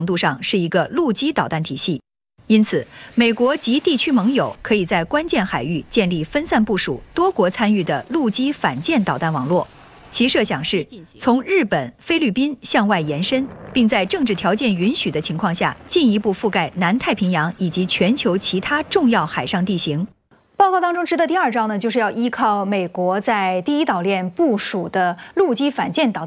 程度上是一个陆基导弹体系。因此，美国及地区盟友可以在关键海域建立分散部署、多国参与的陆基反舰导弹网络。其设想是从日本、菲律宾向外延伸，并在政治条件允许的情况下，进一步覆盖南太平洋以及全球其他重要海上地形。 报告当中指的第二招呢，就是要依靠美国在第一岛链部署的陆基反舰导弹。